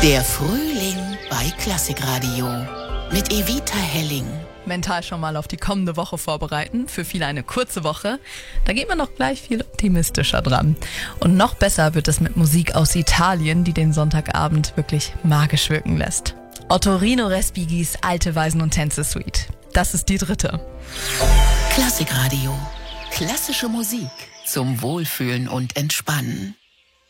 Der Frühling bei Klassikradio mit Evita Helling. Mental schon mal auf die kommende Woche vorbereiten. Für viele eine kurze Woche. Da geht man noch gleich viel optimistischer dran. Und noch besser wird es mit Musik aus Italien, die den Sonntagabend wirklich magisch wirken lässt. Ottorino Respigis Alte Weisen und Tänze Suite. Das ist die dritte. Klassikradio. Klassische Musik zum Wohlfühlen und Entspannen.